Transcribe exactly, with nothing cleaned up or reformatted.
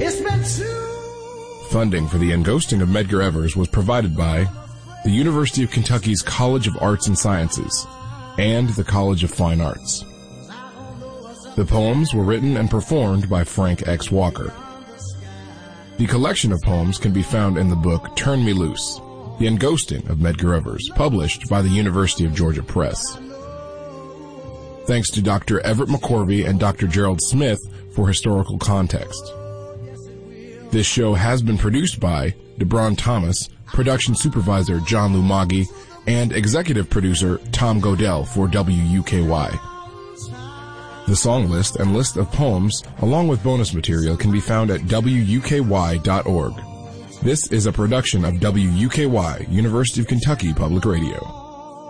It's been too... Funding for the enghosting of Medgar Evers was provided by the University of Kentucky's College of Arts and Sciences and the College of Fine Arts. The poems were written and performed by Frank X. Walker. The collection of poems can be found in the book Turn Me Loose, The Enghosting of Medgar Evers, published by the University of Georgia Press. Thanks to Doctor Everett McCorvey and Doctor Gerald Smith for historical context. This show has been produced by DeBron Thomas, production supervisor John Lumagi, and executive producer Tom Godell for W U K Y. The song list and list of poems, along with bonus material, can be found at W U K Y dot org. This is a production of W U K Y, University of Kentucky Public Radio.